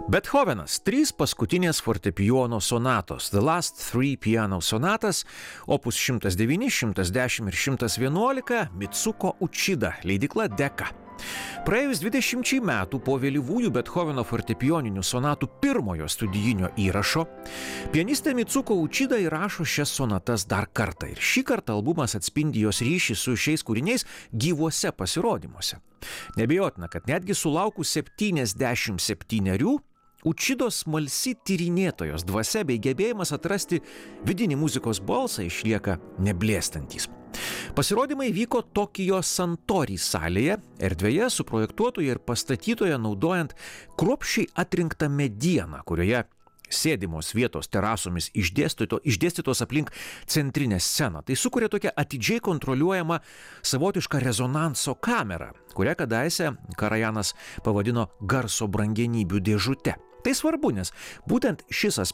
Bethovenas 3 paskutinės fortepijono sonatos, The Last Three Piano Sonatas, opus 109, 110 ir 111, Mitsuko Uchida, leidykla Decca. Praėjus 20 metų po vėlyvųjų Bethoveno fortepijoninių sonatų pirmojo studijinio įrašo, pianistė Mitsuko Uchida įrašo šias sonatas dar kartą ir šį kartą albumas atspindi jos ryšį su šiais kūriniais gyvuose pasirodymuose. Neabejotina, kad netgi sulaukus 77 Učidos smalsi tyrinėtojos dvasia bei gebėjimas atrasti vidinį muzikos balsą išlieka neblėstantys. Pasirodymai vyko Tokijo Santori salėje, erdvėje suprojektuotoje ir pastatytoje naudojant kruopščiai atrinktą medieną, kurioje sėdimos vietos terasomis išdėstytos aplink centrinę sceną. Tai sukuria tokią atidžiai kontroliuojamą savotišką rezonanso kamerą, kurią kadaise Karajanas pavadino garso brangenybių dėžute. Tai svarbu, nes būtent šis